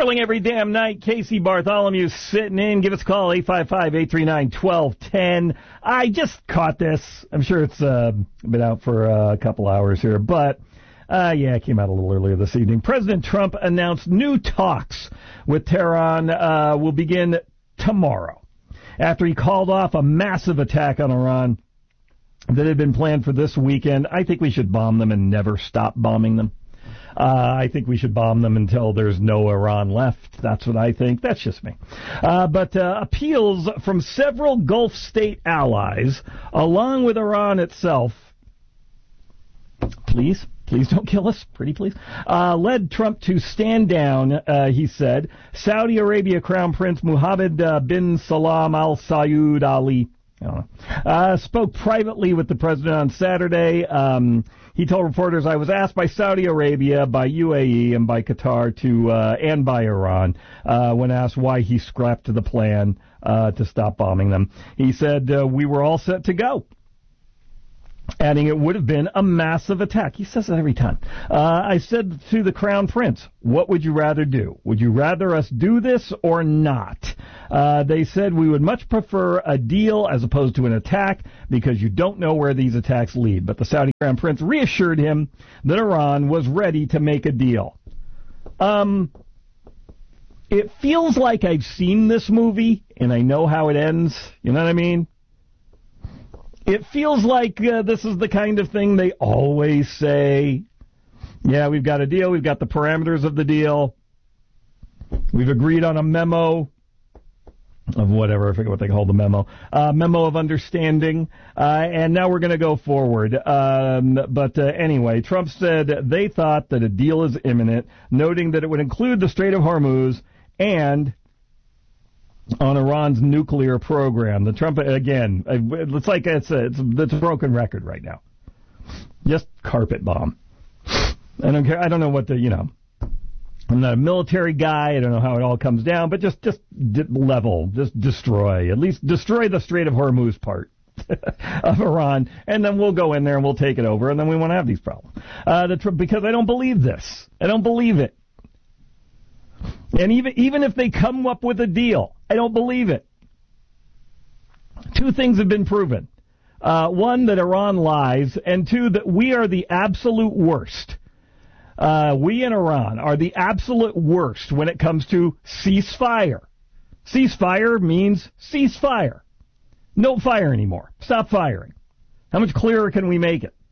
Sterling every damn night. Casey Bartholomew sitting in. Give us a call, 855-839-1210. I just caught this. I'm sure it's been out for a couple hours here, but it came out a little earlier this evening. President Trump announced new talks with Tehran will begin tomorrow after he called off a massive attack on Iran that had been planned for this weekend. I think we should bomb them and never stop bombing them. I think we should bomb them until there's no Iran left. That's what I think. That's just me. But appeals from several Gulf state allies, along with Iran itself, please don't kill us, pretty please, led Trump to stand down, he said. Saudi Arabia Crown Prince Mohammed bin Salam Al Sayed Ali spoke privately with the president on Saturday. He told reporters, I was asked by Saudi Arabia, by UAE, and by Qatar and by Iran, when asked why he scrapped the plan to stop bombing them. He said, we were all set to go, adding it would have been a massive attack. He says it every time. I said to the Crown Prince, what would you rather do? Would you rather us do this or not? They said we would much prefer a deal as opposed to an attack because you don't know where these attacks lead. But the Saudi Crown Prince reassured him that Iran was ready to make a deal. It feels like I've seen this movie and I know how it ends. You know what I mean? It feels like this is the kind of thing they always say. Yeah, we've got a deal. We've got the parameters of the deal. We've agreed on a memo of whatever. I forget what they call the memo. Memo of understanding. And now we're going to go forward. But anyway, Trump said they thought that a deal is imminent, noting that it would include the Strait of Hormuz and on Iran's nuclear program. The Trump, again, it's like it's a broken record right now. Just carpet bomb. I don't care. I don't know what I'm not a military guy. I don't know how it all comes down, but just level, just destroy. At least destroy the Strait of Hormuz part of Iran, and then we'll go in there and we'll take it over, and then we won't have these problems. Because I don't believe this. I don't believe it. And even if they come up with a deal, I don't believe it. Two things have been proven. One, that Iran lies, and two, that we are the absolute worst. We in Iran are the absolute worst when it comes to ceasefire. Ceasefire means ceasefire. No fire anymore. Stop firing. How much clearer can we make it?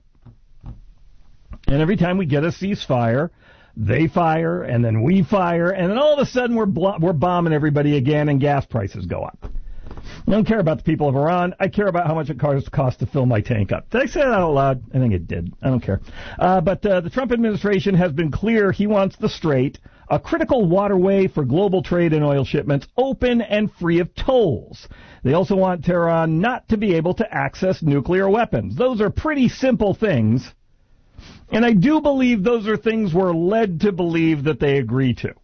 And every time we get a ceasefire, they fire, and then we fire, and then all of a sudden we're bombing everybody again, and gas prices go up. I don't care about the people of Iran. I care about how much it costs to fill my tank up. Did I say that out loud? I think it did. I don't care. But the Trump administration has been clear he wants the Strait, a critical waterway for global trade and oil shipments, open and free of tolls. They also want Tehran not to be able to access nuclear weapons. Those are pretty simple things. And I do believe those are things we're led to believe that they agree to.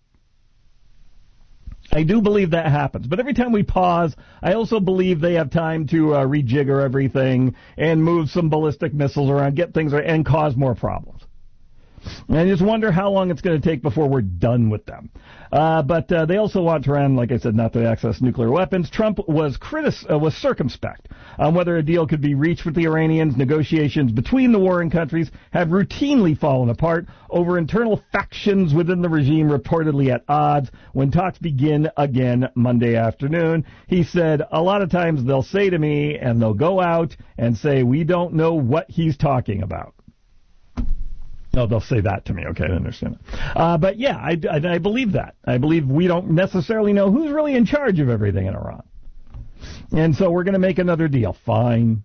I do believe that happens. But every time we pause, I also believe they have time to rejigger everything and move some ballistic missiles around, get things right, and cause more problems. And I just wonder how long it's going to take before we're done with them. But they also want Tehran, like I said, not to access nuclear weapons. Trump was circumspect on whether a deal could be reached with the Iranians. Negotiations between the warring countries have routinely fallen apart over internal factions within the regime, reportedly at odds. When talks begin again Monday afternoon, he said, a lot of times they'll say to me, and they'll go out and say, we don't know what he's talking about. No, they'll say that to me. Okay, I understand it. But yeah, I believe that. I believe we don't necessarily know who's really in charge of everything in Iran. And so we're going to make another deal. Fine.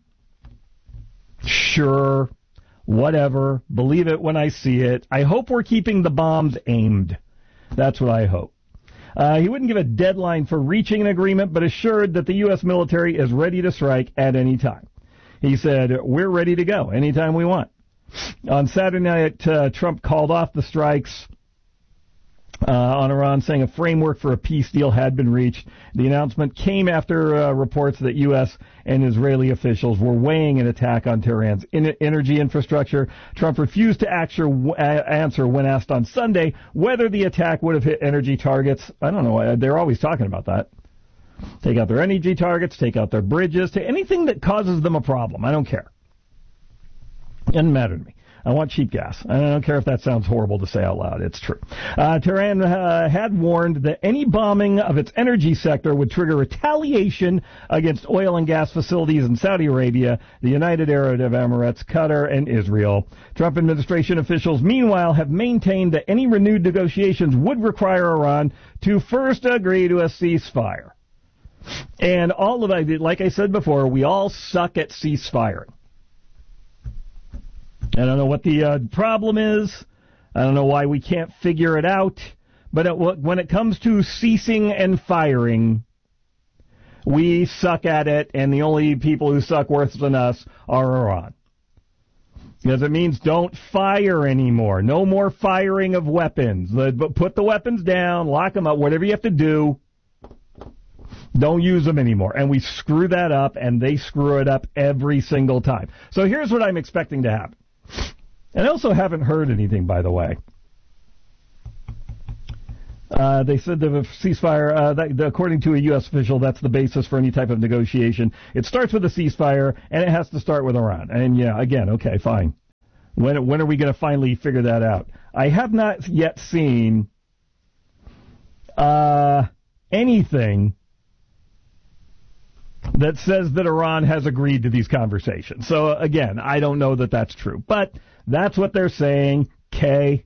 Sure. Whatever. Believe it when I see it. I hope we're keeping the bombs aimed. That's what I hope. He wouldn't give a deadline for reaching an agreement, but assured that the U.S. military is ready to strike at any time. He said, we're ready to go anytime we want. On Saturday night, Trump called off the strikes on Iran, saying a framework for a peace deal had been reached. The announcement came after reports that U.S. and Israeli officials were weighing an attack on Tehran's energy infrastructure. Trump refused to answer when asked on Sunday whether the attack would have hit energy targets. I don't know. They're always talking about that. Take out their energy targets, take out their bridges, to anything that causes them a problem. I don't care. Doesn't matter to me. I want cheap gas. I don't care if that sounds horrible to say out loud. It's true. Tehran had warned that any bombing of its energy sector would trigger retaliation against oil and gas facilities in Saudi Arabia, the United Arab Emirates, Qatar, and Israel. Trump administration officials, meanwhile, have maintained that any renewed negotiations would require Iran to first agree to a ceasefire. And all of it, like I said before, we all suck at ceasefiring. I don't know what the problem is. I don't know why we can't figure it out. But when it comes to ceasing and firing, we suck at it, and the only people who suck worse than us are Iran. Because it means don't fire anymore. No more firing of weapons. Put the weapons down, lock them up, whatever you have to do. Don't use them anymore. And we screw that up, and they screw it up every single time. So here's what I'm expecting to happen. And I also haven't heard anything, by the way. They said the ceasefire, according to a U.S. official, that's the basis for any type of negotiation. It starts with a ceasefire, and it has to start with Iran. And yeah, again, okay, fine. When are we going to finally figure that out? I have not yet seen anything that says that Iran has agreed to these conversations. So, again, I don't know that that's true. But that's what they're saying. Okay.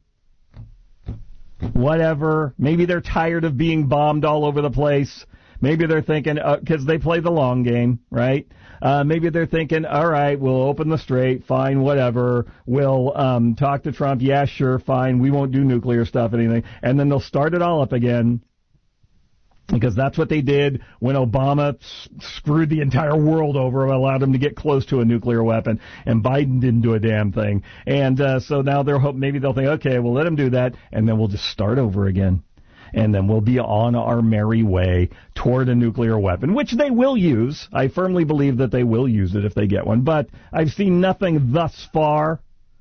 Whatever. Maybe they're tired of being bombed all over the place. Maybe they're thinking, because they play the long game, right? Maybe they're thinking, all right, we'll open the strait, fine, whatever. We'll talk to Trump, yeah, sure, fine. We won't do nuclear stuff, anything. And then they'll start it all up again. Because that's what they did when Obama screwed the entire world over, allowed him to get close to a nuclear weapon, and Biden didn't do a damn thing. And so now maybe they'll think, okay, we'll let him do that, and then we'll just start over again. And then we'll be on our merry way toward a nuclear weapon, which they will use. I firmly believe that they will use it if they get one. But I've seen nothing thus far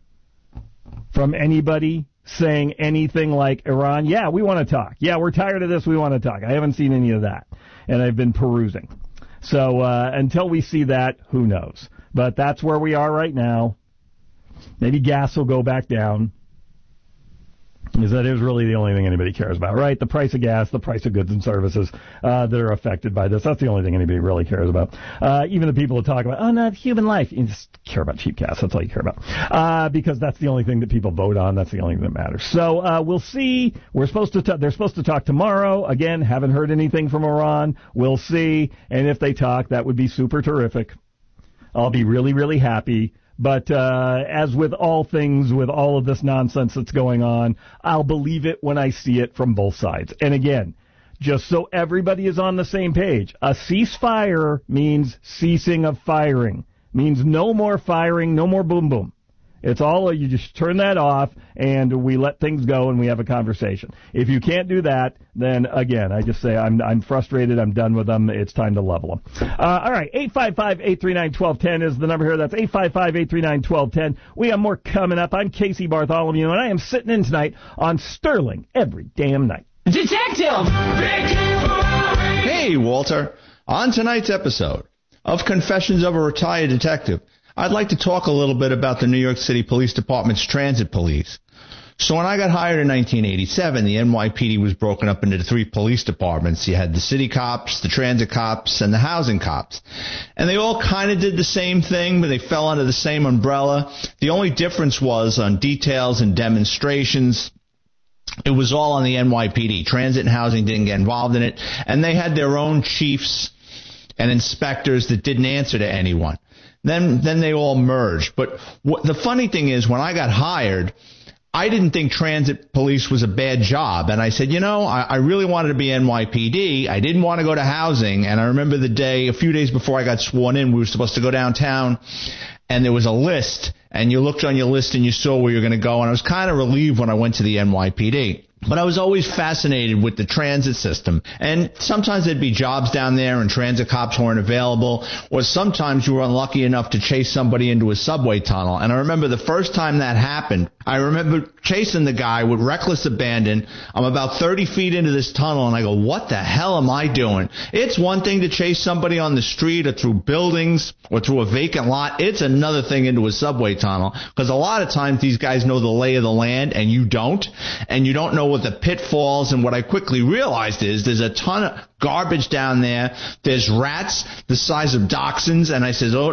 from anybody saying anything like Iran, yeah, we want to talk. Yeah, we're tired of this, we want to talk. I haven't seen any of that, and I've been perusing. So until we see that, who knows? But that's where we are right now. Maybe gas will go back down, because that is really the only thing anybody cares about, right? The price of gas, the price of goods and services that are affected by this. That's the only thing anybody really cares about. Even the people who talk about, not human life. You just care about cheap gas. That's all you care about. Because that's the only thing that people vote on. That's the only thing that matters. So we'll see. They're supposed to talk tomorrow. Again, haven't heard anything from Iran. We'll see. And if they talk, that would be super terrific. I'll be really, really happy. But as with all things, with all of this nonsense that's going on, I'll believe it when I see it from both sides. And again, just so everybody is on the same page, a ceasefire means ceasing of firing. Means no more firing, no more boom boom. It's all, you just turn that off, and we let things go, and we have a conversation. If you can't do that, then, again, I just say I'm frustrated, I'm done with them, it's time to level them. All right, 855-839-1210 is the number here. That's 855-839-1210. We have more coming up. I'm Casey Bartholomew, and I am sitting in tonight on Sterling every damn night. Detective! Hey, Walter. On tonight's episode of Confessions of a Retired Detective, I'd like to talk a little bit about the New York City Police Department's transit police. So when I got hired in 1987, the NYPD was broken up into 3 police departments. You had the city cops, the transit cops, and the housing cops. And they all kind of did the same thing, but they fell under the same umbrella. The only difference was on details and demonstrations. It was all on the NYPD. Transit and housing didn't get involved in it. And they had their own chiefs and inspectors that didn't answer to anyone. Then they all merged. But the funny thing is, when I got hired, I didn't think transit police was a bad job. And I said, I really wanted to be NYPD. I didn't want to go to housing. And I remember a few days before I got sworn in, we were supposed to go downtown, and there was a list. And you looked on your list and you saw where you were going to go. And I was kind of relieved when I went to the NYPD. But I was always fascinated with the transit system. And sometimes there'd be jobs down there and transit cops weren't available, or sometimes you were unlucky enough to chase somebody into a subway tunnel. And I remember the first time that happened, I remember chasing the guy with reckless abandon. I'm about 30 feet into this tunnel, and I go, what the hell am I doing? It's one thing to chase somebody on the street or through buildings or through a vacant lot. It's another thing into a subway tunnel, because a lot of times these guys know the lay of the land, and you don't know what the pitfalls. And what I quickly realized is there's a ton of garbage down there. There's rats the size of dachshunds. And I says, oh,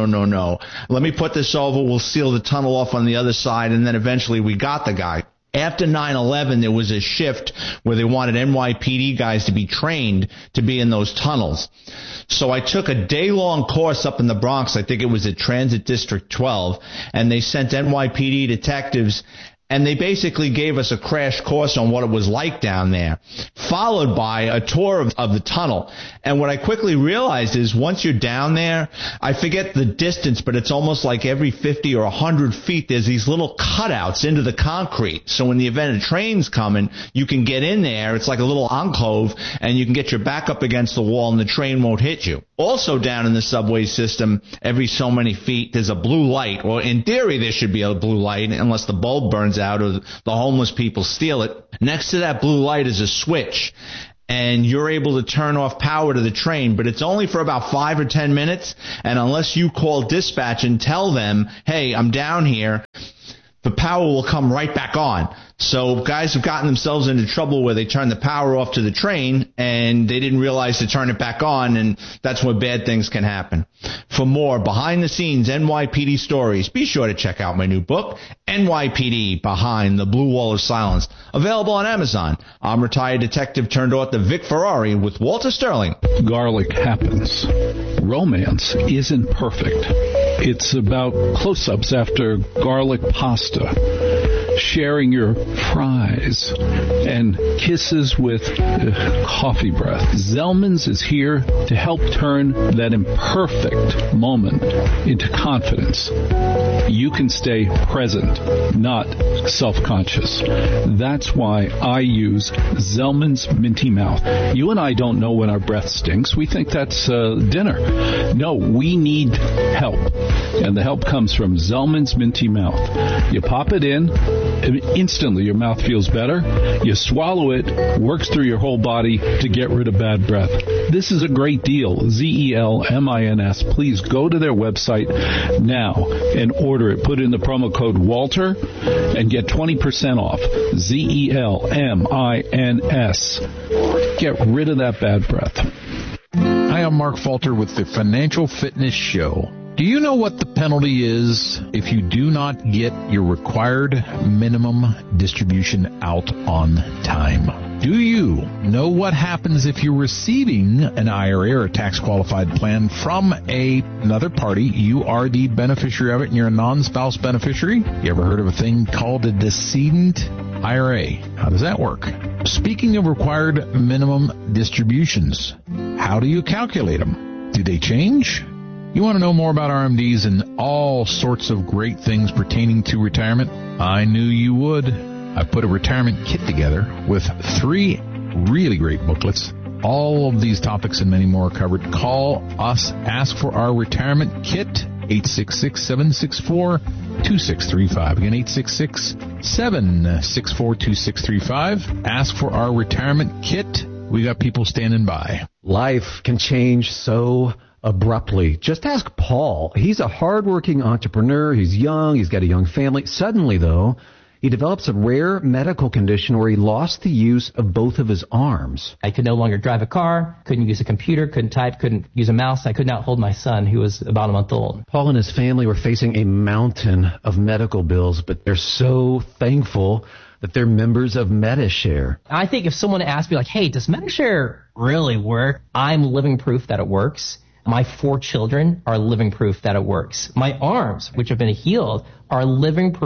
no. Let me put this over. We'll seal the tunnel off on the other side. And then eventually we got the guy. After 9/11, there was a shift where they wanted NYPD guys to be trained to be in those tunnels. So I took a day-long course up in the Bronx. I think it was at Transit District 12. And they sent NYPD detectives, and they basically gave us a crash course on what it was like down there, followed by a tour of the tunnel. And what I quickly realized is once you're down there, I forget the distance, but it's almost like every 50 or 100 feet, there's these little cutouts into the concrete. So in the event a train's coming, you can get in there. It's like a little alcove, and you can get your back up against the wall, and the train won't hit you. Also down in the subway system, every so many feet, there's a blue light. Well, in theory, there should be a blue light unless the bulb burns out or the homeless people steal it. Next to that blue light is a switch, and you're able to turn off power to the train, but it's only for about 5 or 10 minutes, and unless you call dispatch and tell them, hey, I'm down here, the power will come right back on. So guys have gotten themselves into trouble where they turn the power off to the train and they didn't realize to turn it back on, and that's when bad things can happen. For more behind-the-scenes NYPD stories, be sure to check out my new book, NYPD Behind the Blue Wall of Silence, available on Amazon. I'm retired detective turned author Vic Ferrari with Walter Sterling. Garlic happens. Romance isn't perfect. It's about close-ups after garlic pasta, sharing your fries, and kisses with coffee breath. Zellman's is here to help turn that imperfect moment into confidence. You can stay present, not self-conscious. That's why I use Zellman's Minty Mouth. You and I don't know when our breath stinks. We think that's dinner. No, we need help. And the help comes from Zellman's Minty Mouth. You pop it in, and instantly your mouth feels better. You swallow it, works through your whole body to get rid of bad breath. This is a great deal. Zellmins. Please go to their website now and order it. Put in the promo code Walter and get 20% off. Zellmins. Get rid of that bad breath. Hi, I'm Mark Falter with the Financial Fitness Show. Do you know what the penalty is if you do not get your required minimum distribution out on time? Do you know what happens if you're receiving an IRA or a tax-qualified plan from another party? You are the beneficiary of it and you're a non-spouse beneficiary? You ever heard of a thing called a decedent IRA? How does that work? Speaking of required minimum distributions, how do you calculate them? Do they change? You want to know more about RMDs and all sorts of great things pertaining to retirement? I knew you would. I put a retirement kit together with 3 really great booklets. All of these topics and many more are covered. Call us. Ask for our retirement kit. 866-764-2635. Again, 866-764-2635. Ask for our retirement kit. We got people standing by. Life can change so abruptly. Just ask Paul. He's a hardworking entrepreneur. He's young. He's got a young family. Suddenly, though, he develops a rare medical condition where he lost the use of both of his arms. I could no longer drive a car, couldn't use a computer, couldn't type, couldn't use a mouse. I could not hold my son, who was about a month old. Paul and his family were facing a mountain of medical bills, but they're so thankful that they're members of Medi-Share. I think if someone asked me, like, hey, does Medi-Share really work? I'm living proof that it works. My 4 children are living proof that it works. My arms, which have been healed, are living proof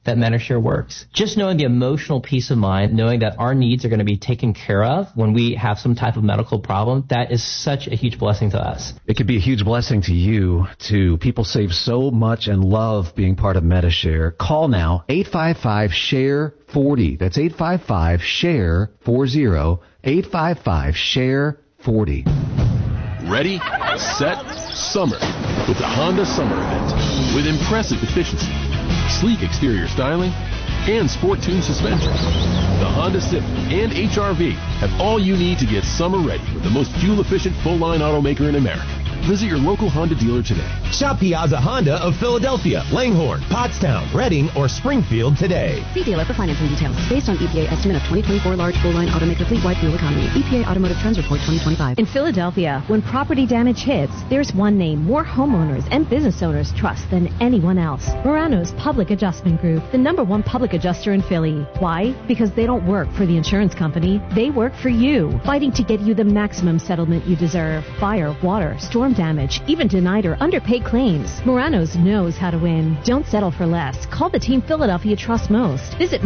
that Medishare works. Just knowing the emotional peace of mind, knowing that our needs are going to be taken care of when we have some type of medical problem, that is such a huge blessing to us. It could be a huge blessing to you, too. People save so much and love being part of Medishare. Call now, 855-SHARE-40. That's 855-SHARE-40. 855-SHARE-40. Ready, set, summer with the Honda Summer Event. With impressive efficiency, sleek exterior styling, and sport-tuned suspension, the Honda Civic and HR-V have all you need to get summer ready with the most fuel-efficient full-line automaker in America. Visit your local Honda dealer today. Shop Piazza Honda of Philadelphia, Langhorne, Pottstown, Reading, or Springfield today. See dealer for financing details. Based on EPA estimate of 2024 large full-line automaker fleet-wide fuel economy. EPA Automotive Trends Report 2025. In Philadelphia, when property damage hits, there's one name more homeowners and business owners trust than anyone else. Morano's Public Adjustment Group, the #1 public adjuster in Philly. Why? Because they don't work for the insurance company. They work for you, fighting to get you the maximum settlement you deserve. Fire, water, storm damage, even denied or underpaid claims. Morano's knows how to win. Don't settle for less. Call the team Philadelphia trusts most. Visit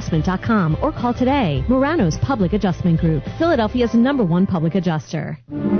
Morano'sAdjustment.com or call today. Morano's Public Adjustment Group, Philadelphia's #1 public adjuster.